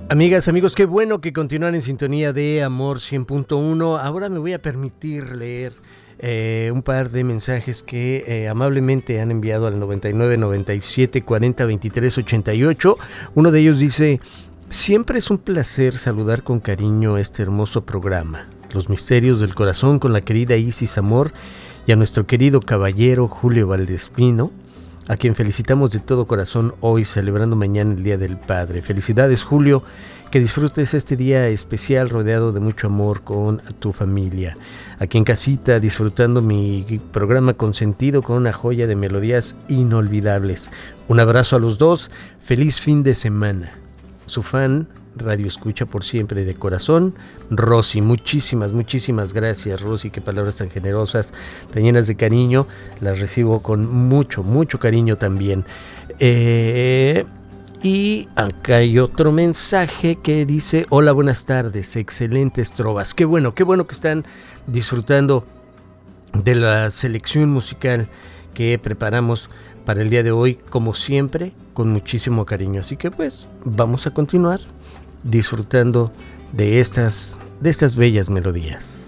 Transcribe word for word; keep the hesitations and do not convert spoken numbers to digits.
Amigas, amigos, qué bueno que continúan en sintonía de Amor cien punto uno. Ahora me voy a permitir leer eh, un par de mensajes que eh, amablemente han enviado al noventa y nueve, noventa y siete, cuarenta, veintitrés, ochenta y ocho. Uno de ellos dice: siempre es un placer saludar con cariño este hermoso programa, Los Misterios del Corazón, con la querida Isis Amor y a nuestro querido caballero Julio Valdespino, a quien felicitamos de todo corazón hoy, celebrando mañana el Día del Padre. Felicidades, Julio, que disfrutes este día especial rodeado de mucho amor con tu familia. Aquí en casita, disfrutando mi programa consentido con una joya de melodías inolvidables. Un abrazo a los dos, feliz fin de semana. Su fan, Radio Escucha por siempre de corazón, Rosy. Muchísimas, muchísimas gracias, Rosy, qué palabras tan generosas, tan llenas de cariño, las recibo con mucho, mucho cariño también. Eh, y acá hay otro mensaje que dice: hola, buenas tardes, excelentes trovas. Qué bueno, qué bueno que están disfrutando de la selección musical que preparamos para el día de hoy, como siempre, con muchísimo cariño. Así que pues vamos a continuar disfrutando de estas, de estas bellas melodías.